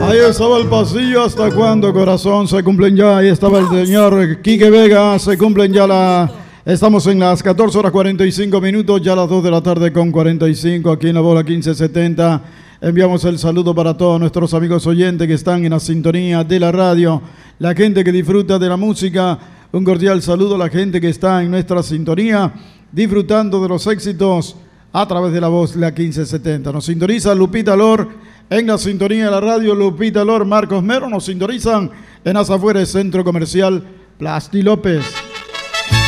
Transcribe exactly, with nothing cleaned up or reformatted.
Ahí estaba el pasillo, ¿hasta cuándo, corazón? Se cumplen ya, ahí estaba el señor Quique Vega, se cumplen ya la... Estamos en las catorce horas cuarenta y cinco minutos, ya las dos de la tarde con cuarenta y cinco, aquí en la bola quince setenta. Enviamos el saludo para todos nuestros amigos oyentes que están en la sintonía de la radio, la gente que disfruta de la música. Un cordial saludo a la gente que está en nuestra sintonía, disfrutando de los éxitos a través de la voz la quince setenta. Nos sintoniza Lupita Lor en la sintonía de la radio, Lupita Lor, Marcos Mero. Nos sintonizan en las afueras del Centro Comercial Plasti López.